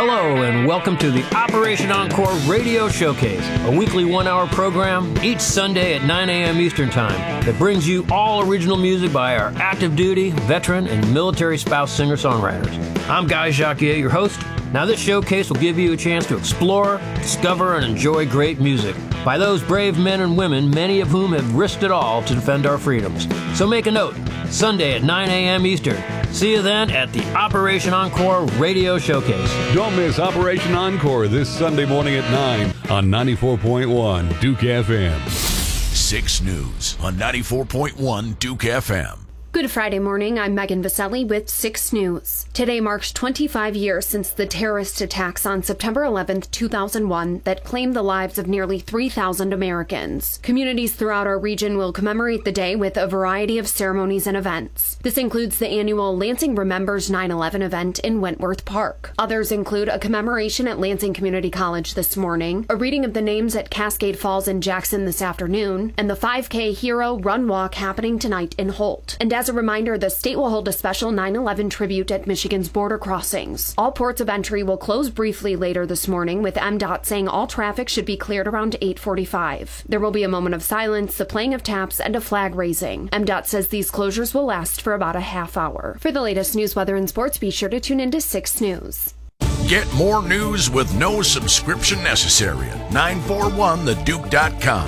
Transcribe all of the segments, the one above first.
Hello and welcome to the Operation Encore Radio Showcase, a weekly one-hour program each Sunday at 9 a.m. Eastern Time that brings you all original music by our active duty, veteran, and military spouse singer-songwriters. I'm Guy Jacquier, your host. Now this showcase will give you a chance to explore, discover, and enjoy great music by those brave men and women, many of whom have risked it all to defend our freedoms. So make a note, Sunday at 9 a.m. Eastern. See you then at the Operation Encore Radio Showcase. Don't miss Operation Encore this Sunday morning at 9 on 94.1 Duke FM. 6 News on 94.1 Duke FM. Good Friday morning, I'm Megan Vaselli with 6 News. Today marks 25 years since the terrorist attacks on September 11, 2001 that claimed the lives of nearly 3,000 Americans. Communities throughout our region will commemorate the day with a variety of ceremonies and events. This includes the annual Lansing Remembers 9/11 event in Wentworth Park. Others include a commemoration at Lansing Community College this morning, a reading of the names at Cascade Falls in Jackson this afternoon, and the 5K Hero Run Walk happening tonight in Holt. And as a reminder, the state will hold a special 9/11 tribute at Michigan's border crossings. All ports of entry will close briefly later this morning, with MDOT saying all traffic should be cleared around 8:45. There will be a moment of silence, the playing of taps, and a flag raising. MDOT says these closures will last for about a half hour. For the latest news, weather, and sports, be sure to tune into 6 News. Get more news with no subscription necessary at 941theduke.com.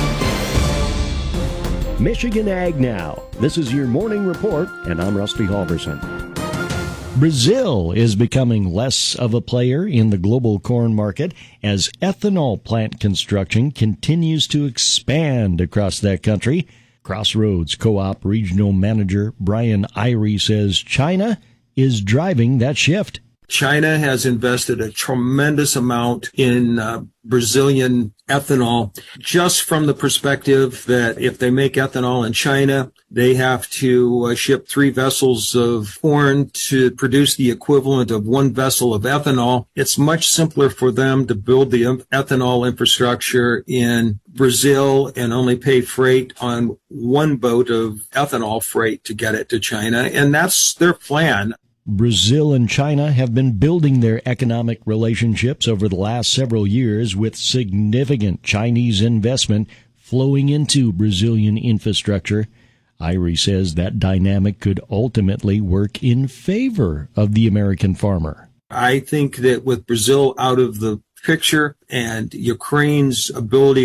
Michigan Ag Now. This is your morning report, and I'm Rusty Halverson. Brazil is becoming less of a player in the global corn market as ethanol plant construction continues to expand across that country. Crossroads Co-op Regional Manager Brian Irie says China is driving that shift. China has invested a tremendous amount in Brazilian ethanol, just from the perspective that if they make ethanol in China, they have to ship 3 vessels of corn to produce the equivalent of 1 vessel of ethanol. It's much simpler for them to build the ethanol infrastructure in Brazil and only pay freight on 1 boat of ethanol freight to get it to China, and that's their plan. Brazil and China have been building their economic relationships over the last several years, with significant Chinese investment flowing into Brazilian infrastructure. Irie says that dynamic could ultimately work in favor of the American farmer. I think that with Brazil out of the picture and Ukraine's ability